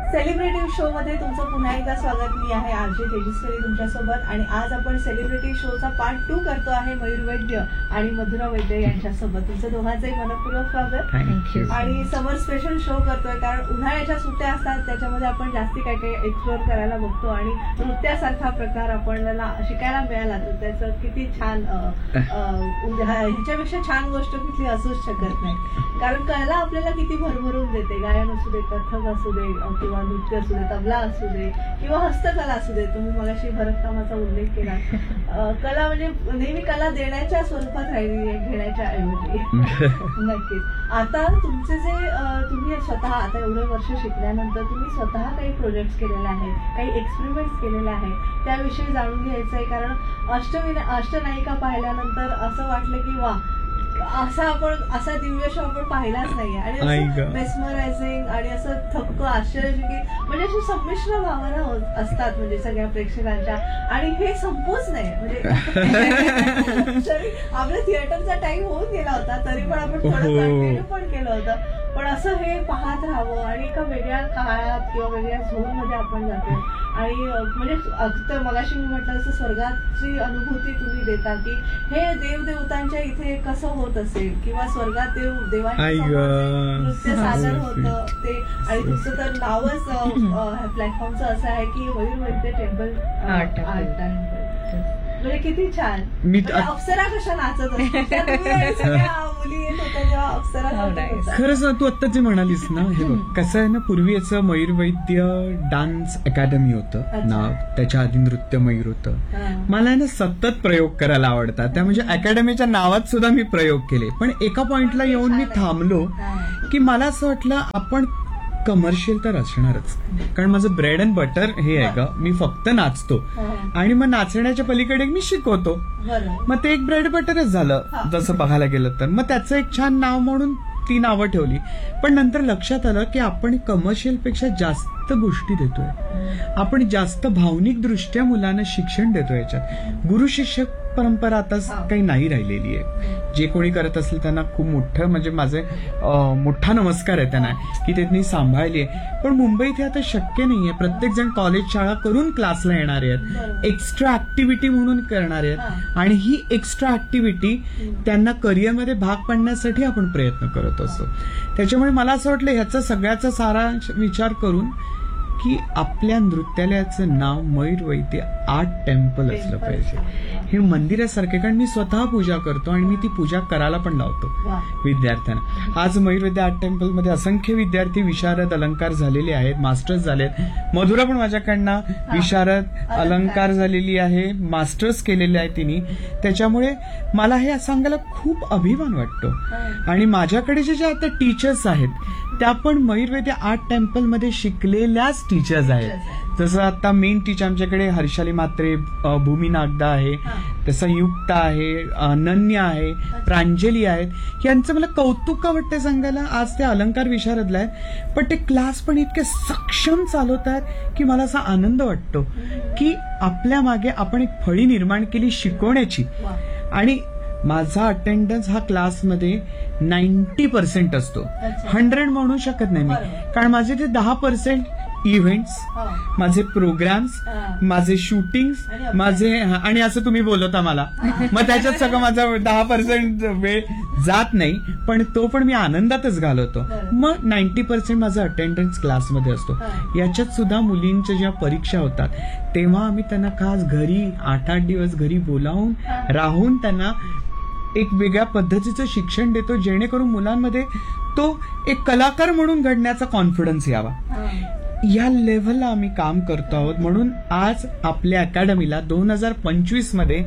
Celebrity show मध्ये तुमचं पुन्हा एकदा स्वागत. मी आहे आरजे तेजस्वी तुमच्यासोबत आणि आज आपण सेलिब्रिटी शोचा पार्ट 2 करतो आहे. मयूर वैद्य आणि मधुरा वैद्य यांच्यासोबत तुमचं दोघांचंही मनपूर्वक स्वागत. थँक्यू. आणि समर स्पेशल शो करतोय कारण उन्हाळ्याच्या सुट्ट्या असतात, त्याच्यामध्ये आपण जास्ती काय काय एक्सप्लोर करायला बघतो आणि नृत्यासारखा प्रकार आपल्याला शिकायला मिळाला तर त्याचं किती छान ह्याच्यापेक्षा छान गोष्ट कुठली असूच शकत नाही. कारण कला आपल्याला किती भरभरून देते. गायन असू दे, कथक असू दे किंवा नृत्य असू दे, तबला असू दे किंवा हस्तकला असू दे. तुम्ही मगाशी भरतकामाचा उल्लेख केला. कला म्हणजे नेहमी कला देण्याच्या स्वरूपात राहिली आहे, घेण्याच्या ऐवजी. नक्कीच. आता तुमचे जे तुम्ही स्वतः आता एवढे वर्ष शिकल्यानंतर तुम्ही स्वतः काही प्रोजेक्ट केलेले आहेत, काही एक्सपेरिमेंट्स केलेले आहेत, त्याविषयी जाणून घ्यायचं आहे. कारण अष्टनायिका पाहिल्यानंतर असं वाटलं की वा, असा दिव्य शो आपण पाहिलाच नाहीये आणि असं मेस्मरायझिंग आणि असं थक्क आश्चर्यचकित म्हणजे अशी संमिश्र भावना असतात म्हणजे सगळ्या प्रेक्षकांच्या. आणि हे संपूच नाही म्हणजे तरी आपल्या थिएटरचा टाइम होऊन गेला होता तरी पण आपण थोडं कंटिन्यू पण केलं होतं. पण असं हे पाहत राहावं आणि एका वेगळ्या काळात किंवा वेगळ्या झोन मध्ये आपण जातो आणि म्हणजे अगदी मगाशी मी म्हटलं असं स्वर्गाची अनुभूती तुम्ही देता की हे देवदेवतांच्या इथे कसं होत असेल किंवा स्वर्गात देवांचं नृत्य सादर होतं ते. आणि तुमचं तर नावच प्लॅटफॉर्मचं असं आहे की मयूर वैद्य टेम्पल आर्ट टेम्पल. म्हणजे किती छान. अप्सरा कशा नाचत असतात मुली येत होत्या जेव्हा अप्सरा. खरंच ना, तू आत्ता जे म्हणालीस ना, हे बघ कसं आहे ना, पूर्वी याचं मयूर वैद्य डान्स अकॅडमी होतं नाव, त्याच्या आधी नृत्य मयूर होतं. मला ना सतत प्रयोग करायला आवडतात, त्या म्हणजे अकॅडमीच्या नावात सुद्धा मी प्रयोग केले. पण एका पॉइंटला येऊन मी थांबलो की मला असं वाटलं आपण कमर्शियल तर असणारच, कारण माझं ब्रेड अँड बटर हे आहे का, मी फक्त नाचतो आणि मग नाचण्याच्या पलीकडे मी शिकवतो. मग ते एक ब्रेड बटरच झालं जसं बघायला गेलं तर. मग त्याचं एक छान नाव म्हणून ती नावं ठेवली. पण नंतर लक्षात आलं की आपण कमर्शियल पेक्षा जास्त गोष्टी देतोय, आपण जास्त भावनिक दृष्ट्या मुलांना शिक्षण देतोय. याच्यात गुरु शिष्यक परंपरा आता काही नाही राहिलेली आहे. जे कोणी करत असेल त्यांना खूप मोठं म्हणजे माझे मोठा नमस्कार आहे त्यांना की त्यांनी सांभाळली आहे. पण मुंबईत हे आता शक्य नाहीये. प्रत्येक जण कॉलेज शाळा करून क्लासला येणारे आहेत, एक्स्ट्रा ऍक्टिव्हिटी म्हणून करणारे आहेत आणि ही एक्स्ट्रा ऍक्टिव्हिटी त्यांना करिअरमध्ये भाग पाडण्यासाठी आपण प्रयत्न करत असतो. त्याच्यामुळे मला असं वाटलं ह्याचा सगळ्याचा सारांश विचार करून की आपल्या नृत्यालयाचं नाव मयूर वैद्य आर्ट टेम्पल असलं पाहिजे. हे मंदिरासारखे, कारण मी स्वतः पूजा करतो आणि मी ती पूजा करायला पण लावतो विद्यार्थ्यांना. आज मयूर वैद्य आर्ट टेम्पल मध्ये असंख्य विद्यार्थी विशारद अलंकार झालेले आहेत, मास्टर्स झालेत. मधुरा पण माझ्याकडनं विशारद अलंकार झालेली आहे, मास्टर्स केलेले आहे तिने. त्याच्यामुळे मला हे सांगायला खूप अभिमान वाटतो. आणि माझ्याकडे जे आता टीचर्स आहेत त्या पण मयूर वैद्य आर्ट टेम्पल मध्ये शिकलेल्याच टीचर्स आहेत. जसं आता मेन टीचर आमच्याकडे हर्षाली म्हात्रे, भूमी नागदा आहे, तसं युक्ता आहे, अनन्या आहे, प्रांजली आहेत. यांचं मला कौतुक का वाटतं सांगायला. आज ते अलंकार विशारदला आहेत पण ते क्लास पण इतके सक्षम चालवत आहेत की मला असा आनंद वाटतो की आपल्या मागे आपण एक फळी निर्माण केली शिकवण्याची. आणि माझा अटेंडन्स हा क्लासमध्ये 90% असतो, 100 म्हणू शकत नाही मी, कारण माझे ते 10% इव्हेंट्स, माझे प्रोग्राम्स, माझे शूटिंग्स, माझे आणि असं तुम्ही बोलवता मला, मग त्याच्यात सगळं माझा 10% वेळ जात नाही, पण तो पण मी आनंदातच घालवतो. मग 90% माझा अटेंडन्स क्लासमध्ये असतो. याच्यात सुद्धा मुलींच्या जेव्हा परीक्षा होतात तेव्हा आम्ही त्यांना खास घरी 8-8 दिवस घरी बोलावून राहून त्यांना एक वेगळ्या पद्धतीचं शिक्षण देतो, जेणेकरून मुलांमध्ये तो एक कलाकार म्हणून घडण्याचा कॉन्फिडन्स यावा. या लेव्हलला आम्ही काम करतो आहोत. म्हणून आज आपल्या अकॅडमीला 2025 मध्ये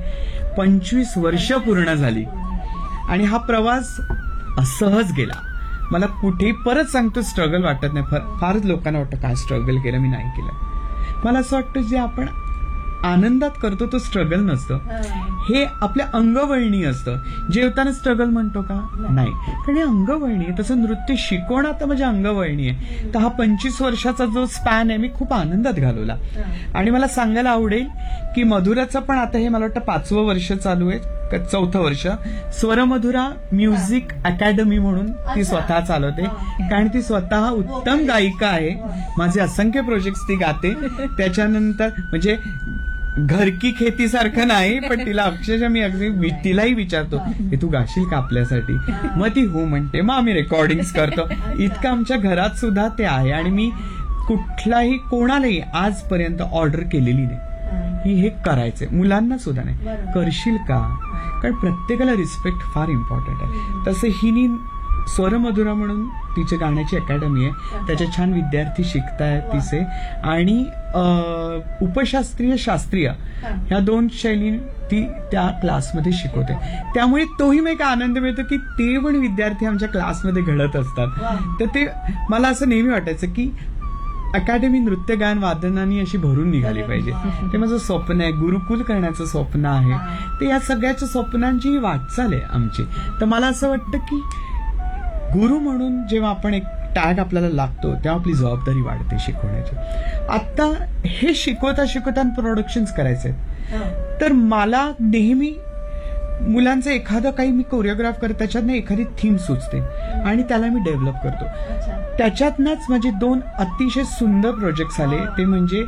25 वर्ष पूर्ण झाली आणि हा प्रवास असहज गेला. मला कुठेही परत सांगतो स्ट्रगल वाटत नाही. फारच लोकांना वाटतं काय स्ट्रगल केलं, मी नाही केलं. मला असं वाटतं जे आपण आनंदात करतो तो स्ट्रगल नसतं, हे आपल्या अंगवळणी असतं. जेवताना स्ट्रगल म्हणतो का, नाही, कारण हे अंगवळणी आहे. तसं नृत्य शिकवणं आता माझ्या अंगवळणी आहे. तर हा 25 वर्षाचा जो स्पॅन आहे मी खूप आनंदात घालवला. आणि मला सांगायला आवडेल की मधुराचं पण आता हे मला वाटतं 5वं वर्ष चालू आहे. 4थं वर्ष स्वरमधुरा म्युझिक अकॅडमी म्हणून ती स्वतः चालवते, कारण ती स्वतः उत्तम गायिका आहे. माझे असंख्य प्रोजेक्ट्स ती गाते. त्याच्यानंतर म्हणजे घर की खेती सारखं नाही, पण तिला अक्षरशः मी अगदी तिलाही विचारतो की तू गाशील का आपल्यासाठी, मग ती हो म्हणते, मग आम्ही रेकॉर्डिंग करतो. इतकं आमच्या घरात सुद्धा ते आहे. आणि मी कुठलाही कोणालाही आजपर्यंत ऑर्डर केलेली नाही की हे करायचंय, मुलांना सुद्धा नाही, करशील का, कारण प्रत्येकाला रिस्पेक्ट फार इम्पॉर्टंट आहे. तसं हिनी स्वरमधुरा म्हणून तिच्या गाण्याची अकॅडमी आहे, त्याच्यात छान विद्यार्थी शिकतायत तिचे. आणि उपशास्त्रीय शास्त्रीय ह्या 2 शैली ती त्या क्लासमध्ये शिकवते. त्यामुळे तोही मग एक आनंद मिळतो की ते पण विद्यार्थी आमच्या क्लासमध्ये घडत असतात. तर ते मला असं नेहमी वाटायचं की अकॅडमी नृत्य गायन वादनाने अशी भरून निघाली पाहिजे. ते माझं स्वप्न आहे, गुरुकुल करण्याचं स्वप्न आहे. ते या सगळ्याच्या स्वप्नांची वाटचाल आहे आमची. तर मला असं वाटतं की गुरु म्हणून जेव्हा आपण एक टॅग आपल्याला लागतो तेव्हा आपली जबाबदारी वाढते शिकवण्याची. आता हे शिकवता प्रोडक्शन्स करायचे तर मला नेहमी मुलांचं एखादं काही मी कोरिओग्राफ करत त्याच्यातनं एखादी थीम सुचते आणि त्याला मी डेव्हलप करतो. त्याच्यातनंच माझे 2 अतिशय सुंदर प्रोजेक्ट्स आले, ते म्हणजे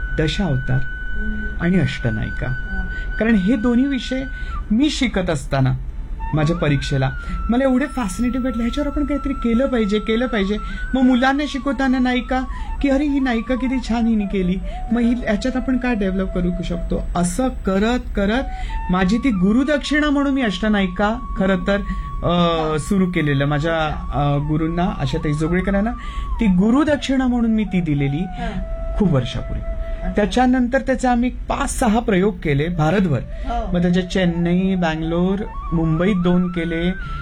दशावतार आणि अष्टनायिका. कारण हे दोन्ही विषय मी शिकत असताना माझ्या परीक्षेला मला एवढे फॅसिनेटिव्ह वाटले, ह्याच्यावर आपण काहीतरी केलं पाहिजे. मग मुलांना शिकवताना नायिका की अरे ही नायिका किती छान हिने केली, मग ही ह्याच्यात आपण काय डेव्हलप करू शकतो. असं करत करत माझी ती गुरुदक्षिणा म्हणून मी अष्टनायिका खरं तर सुरू केलेलं. माझ्या गुरूंना आशाताई जोगळेकरांना ती गुरुदक्षिणा म्हणून मी ती दिलेली खूप वर्षापूर्वी. त्याच्यानंतर त्याचे आम्ही 5-6 प्रयोग केले भारतभर. मग त्याच्या चेन्नई, बँगलोर, मुंबईत 2 केले.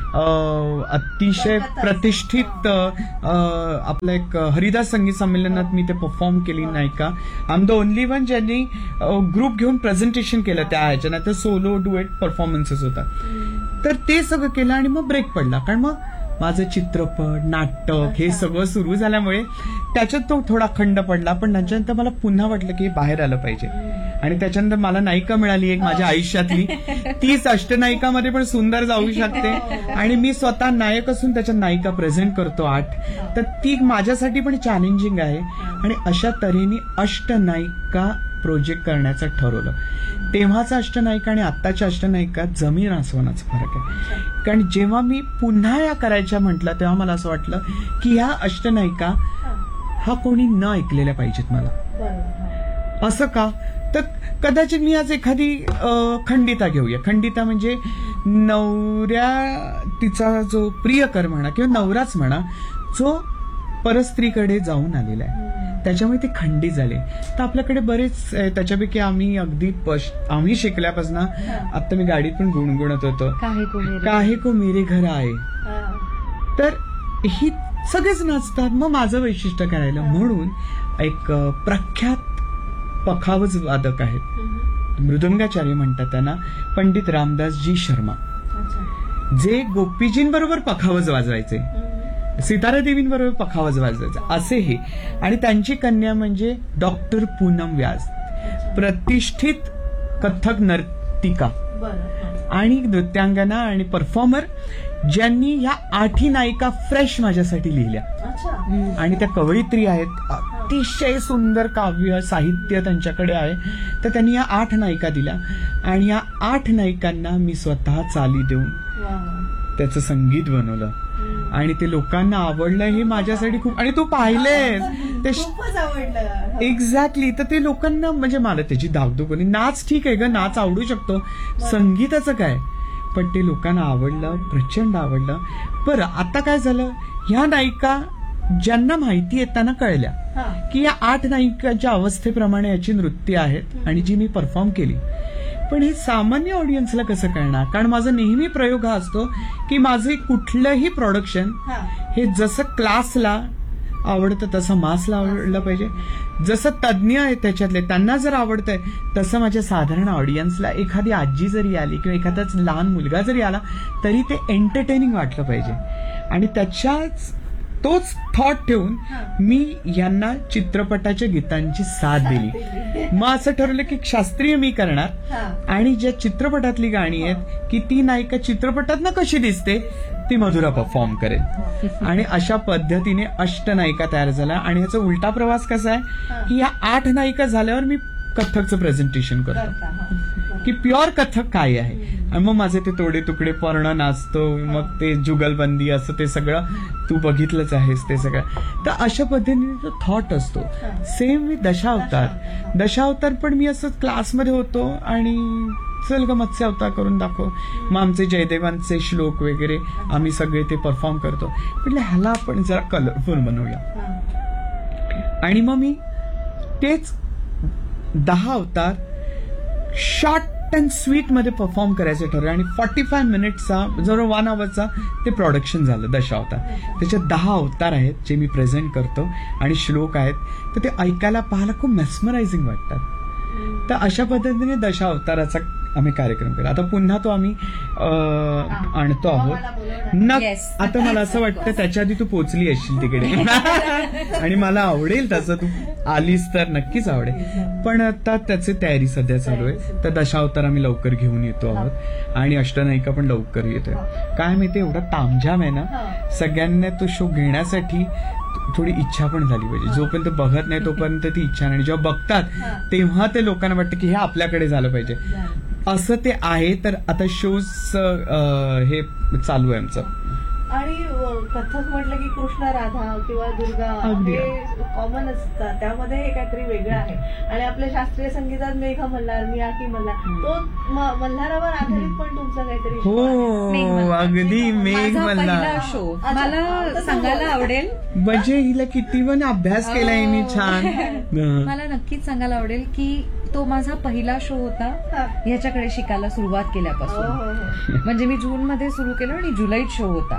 अतिशय प्रतिष्ठित आपलं एक हरिदास संगीत संमेलनात मी ते परफॉर्म केली नायिका. I am the only one ज्यांनी ग्रुप घेऊन प्रेझेंटेशन केलं त्या ह्याच्या, नाही तर सोलो डुएट परफॉर्मन्सेस होता. तर ते सगळं केलं आणि मग ब्रेक पडला, कारण मग माझं चित्रपट, नाटक हे सगळं सुरू झाल्यामुळे त्याच्यात तो थोडा खंड पडला. पण त्याच्यानंतर मला पुन्हा वाटलं की बाहेर आलं पाहिजे. आणि त्याच्यानंतर मला नायिका मिळाली एक माझ्या आयुष्यातली, तीच अष्टनायिकामध्ये पण सुंदर जाऊ शकते. आणि मी स्वतः नायक असून त्याच्यात नायिका प्रेझेंट करतो 8. तर ती माझ्यासाठी पण चॅलेंजिंग आहे. आणि अशा तऱ्हेने अष्टनायिका प्रोजेक्ट करण्याचं ठरवलं. तेव्हाचा अष्टनायिका आणि आत्ताच्या अष्टनायिकात जमीन आसमानाचा फरक आहे. कारण जेव्हा मी पुन्हा या करायच्या म्हटलं तेव्हा मला असं वाटलं की ह्या अष्टनायिका हा कोणी न ऐकलेल्या पाहिजेत मला. असं का, तर कदाचित मी आज एखादी खंडिता घेऊया. खंडिता म्हणजे नवऱ्या तिचा जो प्रियकर म्हणा किंवा नवराच म्हणा जो परस्त्रीकडे जाऊन आलेला आहे, त्याच्यामुळे ते खंडित झाले. तर आपल्याकडे बरेच त्याच्यापैकी आम्ही शिकल्यापासून आता मी गाडीत पण गुणगुणत होतो काहे को मेरे घर आहे. तर ही सगळेच नाचतात, मग माझं वैशिष्ट्य करायला म्हणून एक प्रख्यात पखावज वादक आहेत, मृदंगाचार्य म्हणतात त्यांना, पंडित रामदासजी शर्मा, जे गोपीजींबरोबर पखावज वाजवायचे, सितारा देवींबरोबर पखावज वाजवायचा असे हे. आणि त्यांची कन्या म्हणजे डॉक्टर पूनम व्यास, प्रतिष्ठित कथक नर्तिका आणि नृत्यांगना आणि परफॉर्मर, ज्यांनी ह्या 8 नायिका फ्रेश माझ्यासाठी लिहिल्या. आणि त्या कवयित्री आहेत, अतिशय सुंदर काव्य साहित्य त्यांच्याकडे आहे. तर त्यांनी या 8 नायिका दिल्या आणि या 8 नायिकांना मी स्वतः चाली देऊन त्याचं संगीत बनवलं आणि ते लोकांना आवडलं. हे माझ्यासाठी खूप, आणि तू पाहिलेस ते खूपच आवडलं. एक्झॅक्टली. तर ते लोकांना, म्हणजे मला त्याची धाकधूक होती. नाच ठीक आहे ग, नाच आवडू शकतो, संगीताचं काय, पण ते लोकांना आवडलं, प्रचंड आवडलं. बरं, आता काय झालं, ह्या नायिका ज्यांना माहिती आहे त्यांना कळल्या की या 8 नायिकांच्या अवस्थेप्रमाणे याची नृत्य आहेत आणि जी मी परफॉर्म केली. पण हे सामान्य ऑडियन्सला कसं कळणार, कारण माझा नेहमी प्रयोग हा असतो की माझे कुठलंही प्रोडक्शन हे जसं क्लासला आवडतं तसं मासला आवडलं पाहिजे, जसं तज्ज्ञ आहे त्याच्यातले त्यांना जर आवडतंय तसं माझ्या साधारण ऑडियन्सला, एखादी आजी जरी आली किंवा एखादाच लहान मुलगा जरी आला तरी ते एंटरटेनिंग वाटलं पाहिजे. आणि त्याच्याच तोच थॉट ठेवून मी यांना चित्रपटाच्या गीतांची साथ दिली. मग असं ठरवलं की शास्त्रीय मी करणार आणि ज्या चित्रपटातली गाणी आहेत की ती नायिका चित्रपटात कशी दिसते ती मधुरा परफॉर्म करेल. आणि अशा पद्धतीने अष्टनायिका तयार झाला. आणि याचा उलटा प्रवास कसा आहे की या 8 नायिका झाल्यावर मी कथ्थकचं प्रेझेंटेशन करतो की प्युअर कथ्थक काय आहे. आणि मग माझे ते तोडे तुकडे पर्ण नाचतो, मग ते जुगलबंदी असं ते सगळं तू बघितलंच आहेस ते सगळं. तर अशा पद्धतीने तो थॉट असतो. सेम मी दशावतार पण मी असं क्लासमध्ये होतो आणि चल ग मत्स्य अवतार करून दाखव. मग आमचे जयदेवांचे श्लोक वगैरे आम्ही सगळे ते परफॉर्म करतो. म्हटलं ह्याला आपण जरा कलरफुल बनवूया. आणि मग मी तेच 10 अवतार शॉर्ट अँड स्वीट मध्ये परफॉर्म करायचं ठरवलं. आणि 45 मिनिटचा जवळ 1 आवरचा ते प्रोडक्शन झालं दशावतार. त्याच्यात 10 अवतार आहेत जे मी प्रेझेंट करतो आणि श्लोक आहेत. तर ते ऐकायला पाहायला खूप मेस्मरायझिंग वाटतात. तर अशा पद्धतीने दशावताराचा आम्ही कार्यक्रम केला. आता पुन्हा तो आम्ही आणतो आहोत. आता मला असं वाटतं त्याच्या आधी तू पोचली असशील तिकडे आणि मला आवडेल तसं तू आलीस तर नक्कीच आवडेल. पण आता त्याची तयारी सध्या चालू आहे. तर दशावतार आम्ही लवकर घेऊन येतो आहोत आणि अष्टनायिका पण लवकर येतोय. काय माहिती एवढा तामझाम आहे ना, सगळ्यांना तो शो घेण्यासाठी थोडी इच्छा पण झाली पाहिजे. जोपर्यंत बघत नाही तोपर्यंत ती इच्छा नाही. जेव्हा बघतात तेव्हा ते लोकांना वाटतं की हे आपल्याकडे झालं पाहिजे. असं ते आहे. तर आता शोज हे चालू आहे आमचं. आणि कथक म्हटलं की कृष्ण राधा किंवा दुर्गा हे कॉमन असतात, त्यामध्ये हे काहीतरी वेगळं आहे. आणि आपल्या शास्त्रीय संगीतात मेघ मल्हार, मियाकी मल्हार, तो मल्हारावर आधारित पण तुमचं काहीतरी हो अगदी मेघ मल्हार शो मला सांगायला आवडेल. म्हणजे हिला किती पण अभ्यास केलाय मी छान. मला नक्कीच सांगायला आवडेल की तो माझा पहिला शो होता ह्याच्याकडे शिकायला सुरुवात केल्यापासून. म्हणजे मी जून मध्ये सुरू केलं आणि जुलैत शो होता.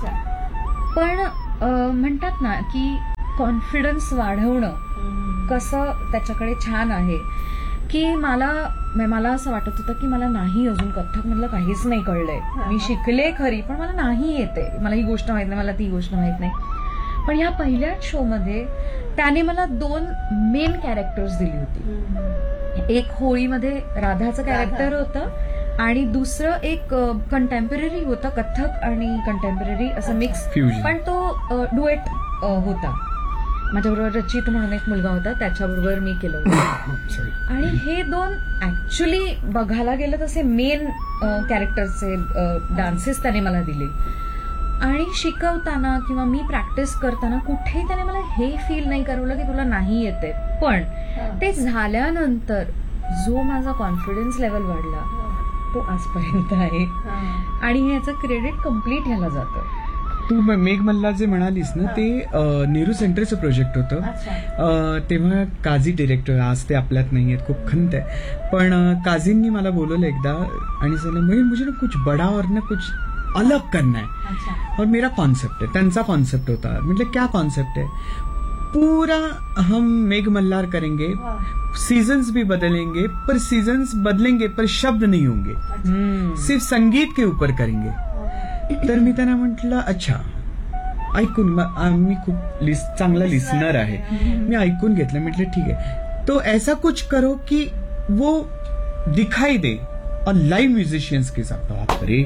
पण म्हणतात ना की कॉन्फिडन्स वाढवणं कसं त्याच्याकडे छान आहे की मला असं वाटत होतं की मला नाही अजून कथ्थक मधलं काहीच नाही कळलंय. मी शिकले खरी पण मला नाही येते. मला ही गोष्ट माहित नाही, मला ती गोष्ट माहित नाही. पण ह्या पहिल्याच शो मध्ये त्याने मला 2 मेन कॅरेक्टर्स दिली होती. एक होळीमध्ये राधाचं कॅरेक्टर होतं आणि दुसरं एक कंटेम्पररी होतं, कथ्थक आणि कंटेम्पररी असं मिक्स. पण तो डुएट होता. माझ्याबरोबर रचित म्हणून एक मुलगा होता, त्याच्याबरोबर मी केलं होतं. आणि हे 2 ऍक्च्युली बघायला गेलं तसे मेन कॅरेक्टरचे डान्सेस त्याने मला दिले. आणि शिकवताना किंवा मी प्रॅक्टिस करताना कुठेही त्याने मला हे फील नाही करवलं की तुला नाही येते. पण ते झाल्यानंतर जो माझा कॉन्फिडन्स लेवल वाढला तो आजपर्यंत आहे. आणि ह्याचं क्रेडिट कम्प्लीट ह्याला जातं. तू मेघ मल्हार जे म्हणालीस ना ते नेहरू सेंटरचं प्रोजेक्ट होतं. तेव्हा काझी डिरेक्टर, आज ते आपल्यात नाही आहेत, खूप खंत आहे. पण काझींनी मला बोलवलं एकदा आणि सांगितलं मुझे ना कुछ बड़ा और ना कुछ अलग करना है और मेरा कॉन्सेप्ट है. त्यांचा कॉन्सेप्ट होता. मतलब क्या कॉन्सेप्ट है, पूरा हम मेघ मल्हार करेंगे, सीजन्स भी बदलेंगे पर सीजन्स बदलेंगे पर शब्द नहीं होंगे, सिर्फ संगीत के ऊपर करेंगे. तर मी त्यांना म्हटलं अच्छा ऐकून, मी खूप चांगला लिसनर आहे, मी ऐकून घेतलं. म्हटलं ठीक आहे, तो ऐसा कुछ करो कि वो दिखाई दे और लाइव म्युझिशियन्स के साथ. बापरे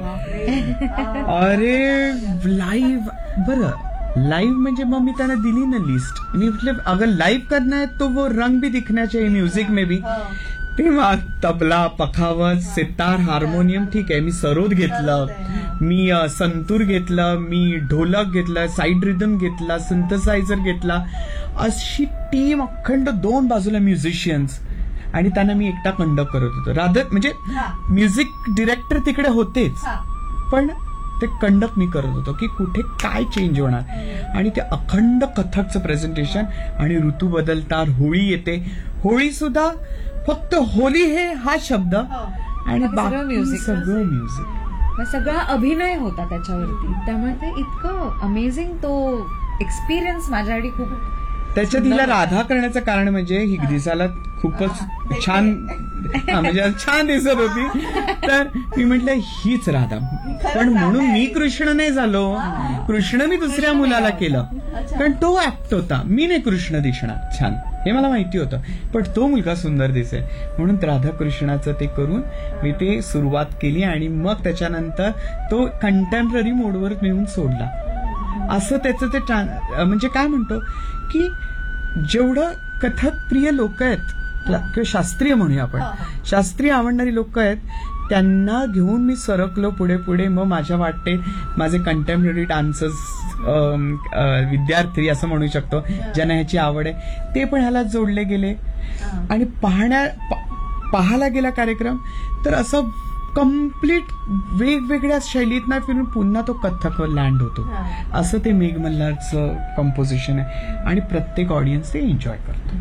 अरे लाइव, बरं लाइव म्हणजे मग मी त्यांना दिली ना लिस्ट. मी मतलब अगर लाइव करना है तो वो रंग भी दिखना चाहिए म्यूजिक में भी. तेव्हा तबला, पखावत, सितार, हार्मोनियम, ठीक आहे, मी सरोद घेतलं, मी संतूर घेतलं, मी ढोलक घेतलं, साईड रिदम घेतला, सिंथसायझर घेतला. अशी टीम अखंड 2 बाजूला म्युझिशियन्स आणि त्यांना मी एकटा कंडक्ट करत होतो. रादर म्हणजे म्युझिक डिरेक्टर तिकडे होतेच पण ते कंडक्ट मी करत होतो की कुठे काय चेंज होणार. आणि ते अखंड कथकचं प्रेझेंटेशन. आणि ऋतू बदलतात, होळी येते, होळी सुद्धा फक्त होली हे हा शब्द आणि बाकी सगळं म्युझिक, सगळा अभिनय होता त्याच्यावरती. त्यामुळे ते इतकं अमेझिंग तो एक्सपिरियन्स माझ्यासाठी खूप. त्याच्यात हिला राधा करण्याचं कारण म्हणजे ही दिसायला खूपच छान म्हणजे छान दिसत होती. तर मी म्हटलं हीच राधा. पण म्हणून मी कृष्ण नाही झालो, कृष्ण मी दुसऱ्या मुलाला केलं, कारण तो ऍक्ट होता, मी नाही कृष्ण दिसणार छान हे मला माहिती होतं, पण तो मुलगा सुंदर दिसेल म्हणून राधाकृष्णाचं ते करून मी ते सुरुवात केली. आणि मग त्याच्यानंतर तो कंटेम्पररी मोडवर नेऊन सोडला. असं त्याचं ते म्हणजे काय म्हणतो की जेवढं कथक प्रिय लोक आहेत किंवा शास्त्रीय म्हणूया आपण, शास्त्रीय आवडणारी लोक आहेत, त्यांना घेऊन मी सरकलो पुढे पुढे. मग माझ्या वाटते माझे कंटेम्पररी डान्सर्स विद्यार्थी असं म्हणू शकतो ज्यांना ह्याची आवड आहे, ते पण ह्याला जोडले गेले. आणि पाहायला गेला कार्यक्रम तर असं कम्प्लीट वेगवेगळ्या शैलीत फिरून पुन्हा तो कथ्थकवर लँड होतो. असं ते मेघ मल्हारचं कंपोजिशन आहे आणि प्रत्येक ऑडियन्स ते एन्जॉय करतो.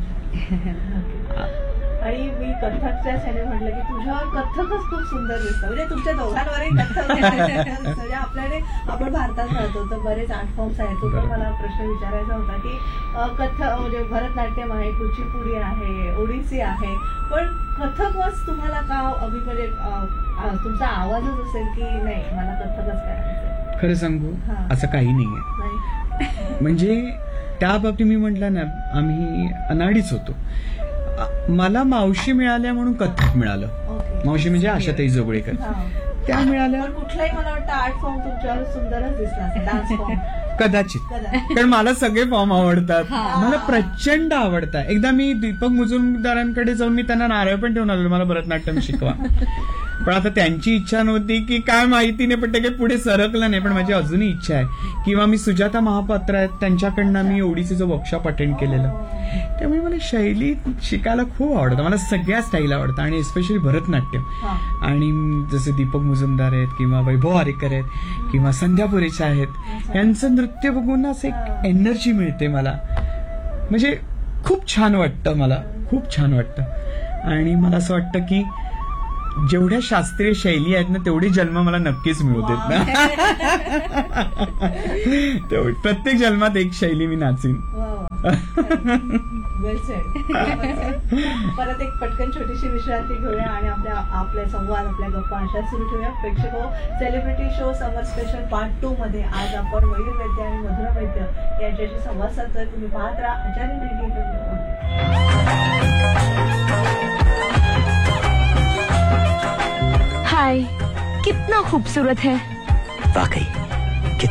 आणि मी कथ्थकच्या ह्याने म्हटलं की तुझ्यावर कथ्थकच खूप सुंदर दिसतं, म्हणजे तुमच्या दोघांवरही कथ्थक म्हणजे आपल्याकडे आपण भारतात राहतो तर बरेच आर्ट फॉर्म्स आहेत. तो पण मला प्रश्न विचारायचा होता की कथ्थक म्हणजे भरतनाट्यम आहे, कुचिपुडी आहे, ओडिसी आहे, पण कथ्थकच तुम्हाला का म्हणजे तुमचा आवाजच असेल की नाही मला कथ्थकच करायचं? खरं सांगू असं काही नाहीये. म्हणजे त्या बाबतीत मी म्हटलं ना आम्ही अनाडीच होतो. मला मावशी मिळाल्या म्हणून कथ्थक मिळालं. मावशी म्हणजे आशाताई जोगळेकर, त्या मिळाल्या. कुठलाही मला वाटतं आर्ट फॉर्म तुमच्यावर सुंदरच दिसला, डान्स फॉर्म कदाचित, कारण मला सगळे फॉर्म आवडतात, मला प्रचंड आवडतात. एकदा मी दीपक मुजुमदारांकडे जाऊन मी त्यांना नारळ पण ठेवून आलो मला भरतनाट्यम शिकवा. पण आता त्यांची इच्छा नव्हती की काय माहिती नाही, पण ते काही पुढे सरकलं नाही. पण माझी अजूनही इच्छा आहे. किंवा मी सुजाता महापात्र आहेत त्यांच्याकडनं मी ओडिसीचं वर्कशॉप अटेंड केलेलं. त्यामुळे मला शैली शिकायला खूप आवडतं, मला सगळ्या स्टाईल आवडतं आणि स्पेशली भरतनाट्यम. आणि जसे दीपक मुजुमदार आहेत किंवा वैभव आरेकर आहेत किंवा संध्या पुरेच्या आहेत, यांचं नृत्य बघून असं एक एनर्जी मिळते मला. म्हणजे खूप छान वाटतं, मला खूप छान वाटतं. आणि मला असं वाटतं की जेवढ्या शास्त्रीय शैली आहेत ना तेवढे जन्म मला नक्कीच मिळू देत ना. प्रत्येक जन्मात एक शैली मी नाचीन. परत एक पटकन छोटीशी विश्रांती घेऊया आणि आपले संवाद, आपल्या गप्पा अशा सुरू ठेवूया. प्रेक्षक सेलिब्रिटी शो समर स्पेशल पार्ट 2 मध्ये आज आपण मयूर वैद्य आणि मधुरा वैद्य यांच्याशी संवाद साधतोय. तुम्ही पाहत राहा आचार्य रेडिओ. हाय, कितना खूबसूरत है वाकई